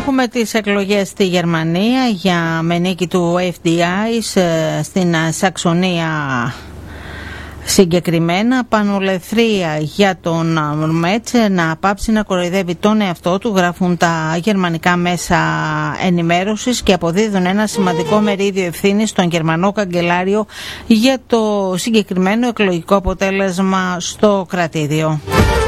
Έχουμε τις εκλογές στη Γερμανία για με νίκη του FDI στην Σαξονία. Συγκεκριμένα, πανολεθρία για τον Μέτσε να πάψει να κοροϊδεύει τον εαυτό του, γράφουν τα γερμανικά μέσα ενημέρωσης και αποδίδουν ένα σημαντικό μερίδιο ευθύνης στον Γερμανό καγκελάριο για το συγκεκριμένο εκλογικό αποτέλεσμα στο κρατήδιο.